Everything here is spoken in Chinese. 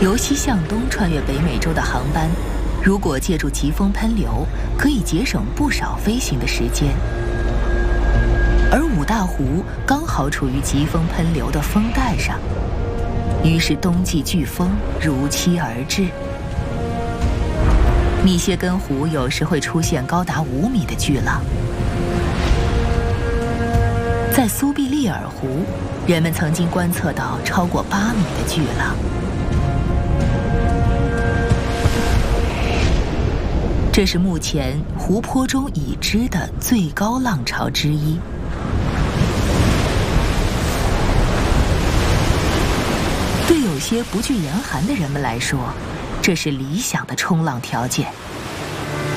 由西向东穿越北美洲的航班，如果借助疾风喷流，可以节省不少飞行的时间。而五大湖刚好处于疾风喷流的风带上，于是冬季飓风如期而至。密歇根湖有时会出现高达5米的巨浪。在苏必利尔湖，人们曾经观测到超过8米的巨浪。这是目前湖泊中已知的最高浪潮之一。对有些不惧严寒的人们来说，这是理想的冲浪条件。